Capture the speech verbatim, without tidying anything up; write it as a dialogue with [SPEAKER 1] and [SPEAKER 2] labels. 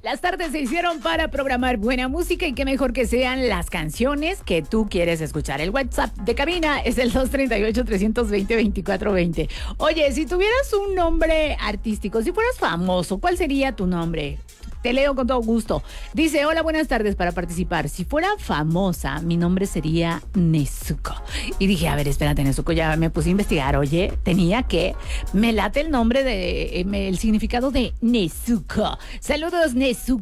[SPEAKER 1] Las tardes se hicieron para programar buena música y qué mejor que sean las canciones que tú quieres escuchar. El WhatsApp de cabina es el dos tres ocho, tres dos cero, dos cuatro dos cero. Oye, si tuvieras un nombre artístico, si fueras famoso, ¿cuál sería tu nombre? Te leo con todo gusto. Dice, hola, buenas tardes para participar. Si fuera famosa, mi nombre sería Nezuko. Y dije, a ver, espérate, Nezuko, ya me puse a investigar. Oye, tenía que, me late el nombre de, el significado de Nezuko. Saludos, Nezuko.